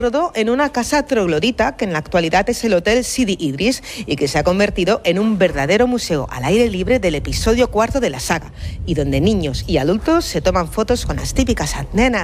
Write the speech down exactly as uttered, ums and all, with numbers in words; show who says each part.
Speaker 1: rodó en una casa troglodita que en la actualidad es el Hotel Sidi Idris y que se ha convertido en un verdadero museo al aire libre del episodio cuarto de la saga y donde niños y adultos se toman fotos con las típicas nenas.